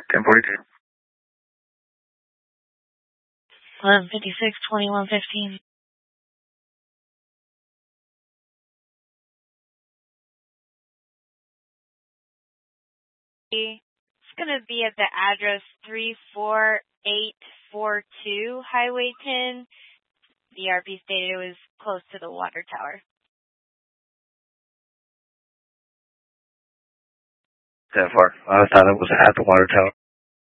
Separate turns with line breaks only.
1042.
1156, 2115.
It's going to be at the address 34842 Highway 10. The RP stated it was close to the water tower.
10-4. I thought it was at the water tower.